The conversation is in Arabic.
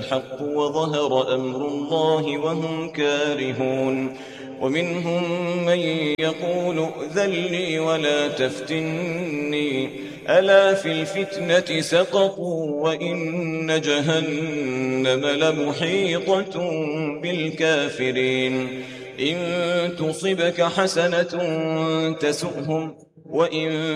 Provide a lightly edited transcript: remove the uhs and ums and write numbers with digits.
الحق وظهر أمر الله وهم كارهون ومنهم من يقول ائذن لي ولا تفتني ألا في الفتنة سقطوا وإن جهنم لمحيطة بالكافرين إن تصبك حسنة تسؤهم وإن